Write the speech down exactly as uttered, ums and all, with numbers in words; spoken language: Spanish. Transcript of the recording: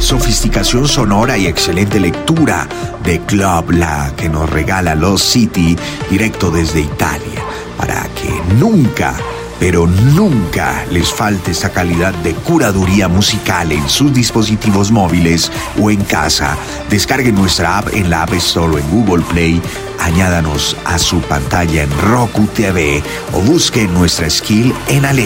sofisticación sonora y excelente lectura de Club La que nos regala Lost City directo desde Italia, para que nunca, pero nunca les falte esta calidad de curaduría musical en sus dispositivos móviles o en casa. Descarguen nuestra app en la App Store o en Google Play, añádanos a su pantalla en Roku T V o busquen nuestra skill en Alexa.